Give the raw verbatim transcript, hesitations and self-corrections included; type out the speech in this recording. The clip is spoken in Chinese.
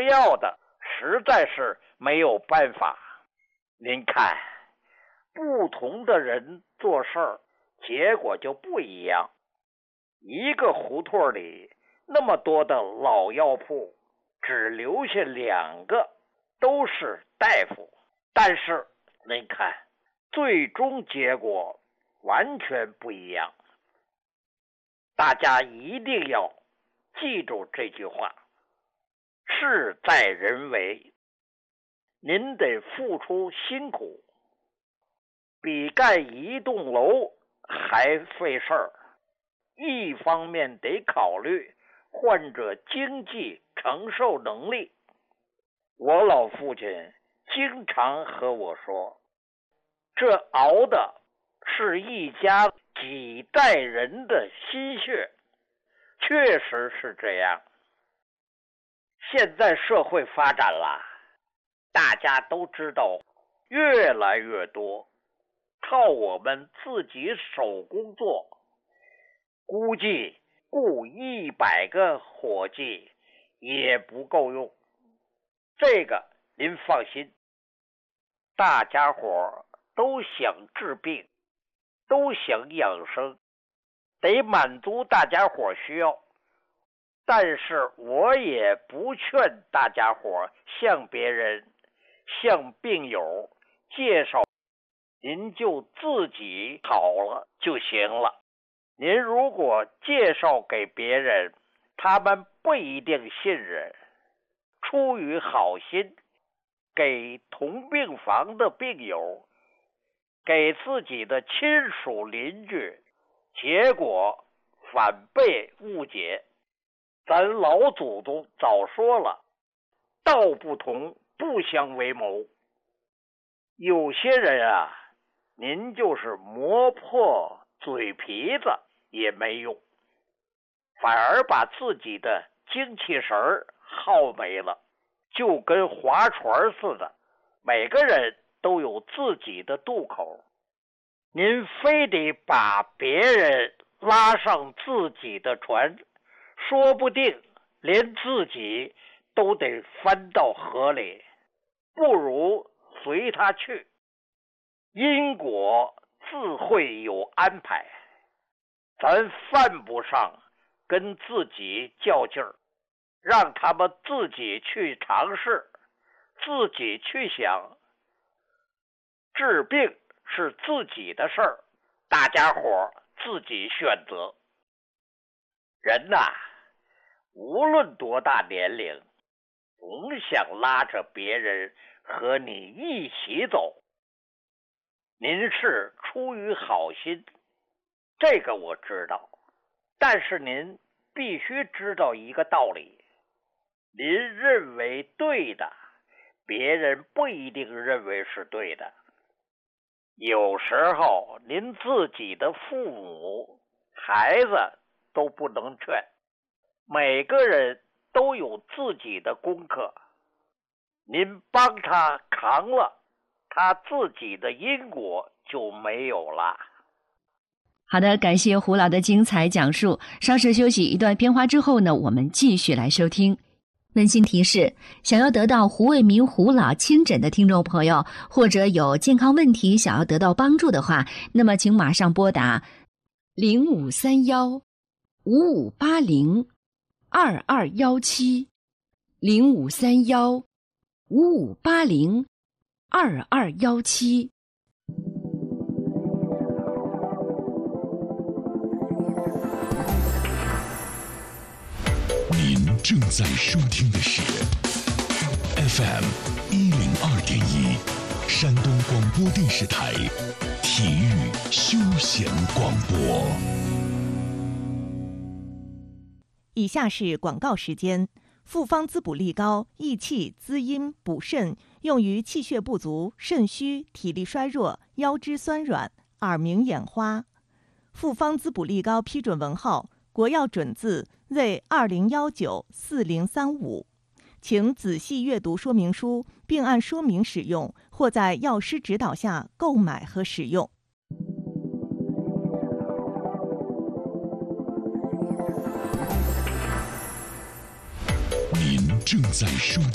要的，实在是没有办法。您看，不同的人做事儿，结果就不一样。一个胡同里那么多的老药铺，只留下两个都是大夫，但是您看，最终结果完全不一样。大家一定要记住这句话，事在人为。您得付出辛苦，比盖一栋楼还费事儿。一方面得考虑患者经济承受能力。我老父亲经常和我说，这熬的是一家几代人的心血，确实是这样。现在社会发展了，大家都知道越来越多靠我们自己手工做，估计雇一百个伙计也不够用。这个您放心，大家伙都想治病，都想养生，得满足大家伙需要。但是我也不劝大家伙向别人向病友介绍，您就自己好了就行了。您如果介绍给别人，他们不一定信任。出于好心，给同病房的病友，给自己的亲属邻居，结果反被误解。咱老祖宗早说了，道不同不相为谋。有些人啊，您就是磨破嘴皮子也没用，反而把自己的精气神儿耗没了，就跟划船似的，每个人都有自己的渡口。您非得把别人拉上自己的船，说不定连自己都得翻到河里，不如随他去。因果自会有安排，咱犯不上跟自己较劲儿，让他们自己去尝试，自己去想。治病是自己的事儿，大家伙自己选择。人呐，无论多大年龄，总想拉着别人和你一起走。您是出于好心，这个我知道，但是您必须知道一个道理，您认为对的，别人不一定认为是对的。有时候您自己的父母、孩子都不能劝，每个人都有自己的功课，您帮他扛了，他自己的因果就没有了。 好的，感谢胡老的精彩讲述。稍事休息一段片花之后呢，我们继续来收听。温馨提示，想要得到胡卫民胡老亲诊的听众朋友，或者有健康问题想要得到帮助的话，那么请马上拨打零五三幺五五八零二二幺七零五三幺五五八零二二幺七。 您正在收听的是 F M 一零二点一，山东广播电视台体育休闲广播。 以下是广告时间。复方滋补力高，益气滋阴补肾，用于气血不足、肾虚、体力衰弱、腰肢酸软、耳鸣眼花。复方滋补力高批准文号国药准字 Z 二零一九四零三五，请仔细阅读说明书，并按说明使用，或在药师指导下购买和使用。 您正在收听